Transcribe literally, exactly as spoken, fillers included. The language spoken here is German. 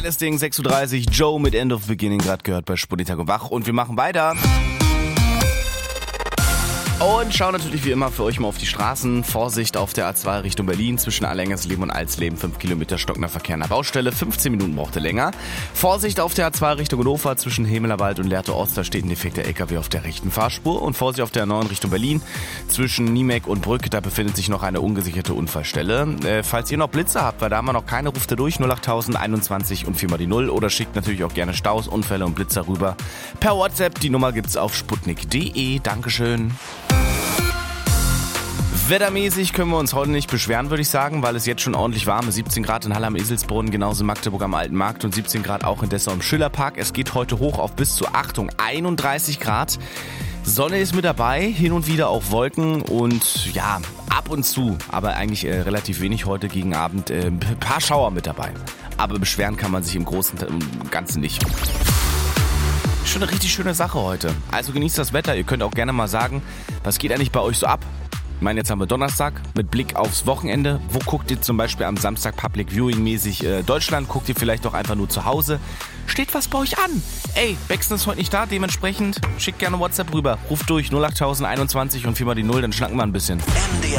Geiles Ding, sechs Uhr dreißig, Joe mit End of Beginning, gerade gehört bei Spunitag und Wach. Und wir machen weiter. Und schauen natürlich wie immer für euch mal auf die Straßen. Vorsicht auf der A zwei Richtung Berlin zwischen Allergensleben und Alsleben. fünf Kilometer stockender Verkehr an der Baustelle. fünfzehn Minuten braucht ihr länger. Vorsicht auf der A zwei Richtung Hannover zwischen Hemelerwald und Lehrte Ost. Da steht ein defekter L K W auf der rechten Fahrspur. Und Vorsicht auf der A neun Richtung Berlin zwischen Niemek und Brück. Da befindet sich noch eine ungesicherte Unfallstelle. Äh, falls ihr noch Blitze habt, weil da haben wir noch keine, ruft ihr durch null acht null null einundzwanzig und viermal die null. Oder schickt natürlich auch gerne Staus, Unfälle und Blitzer rüber per WhatsApp. Die Nummer gibt's auf sputnik punkt de. Dankeschön. Wettermäßig können wir uns heute nicht beschweren, würde ich sagen, weil es jetzt schon ordentlich warm ist. siebzehn Grad in Halle am Eselsbrunnen, genauso in Magdeburg am Alten Markt und siebzehn Grad auch in Dessau im Schillerpark. Es geht heute hoch auf bis zu, Achtung, einunddreißig Grad. Sonne ist mit dabei, hin und wieder auch Wolken und ja, ab und zu, aber eigentlich äh, relativ wenig heute gegen Abend, äh, ein paar Schauer mit dabei. Aber beschweren kann man sich im Großen und Ganzen nicht. Schon eine richtig schöne Sache heute. Also genießt das Wetter. Ihr könnt auch gerne mal sagen, was geht eigentlich bei euch so ab? Ich meine, jetzt haben wir Donnerstag mit Blick aufs Wochenende. Wo guckt ihr zum Beispiel am Samstag Public Viewing mäßig äh, Deutschland? Guckt ihr vielleicht doch einfach nur zu Hause? Steht was bei euch an? Ey, Baxton ist heute nicht da, dementsprechend schickt gerne WhatsApp rüber. Ruft durch null acht null null einundzwanzig und viermal die null, dann schnacken wir ein bisschen. M D